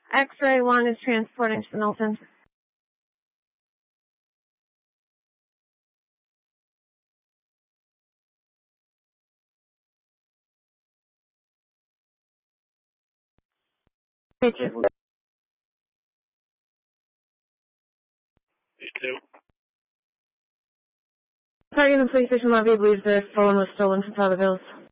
X-ray 1 is transporting to Milton. Patriot. Me too. Target in the police station lobby believes their phone was stolen from Father Bill's.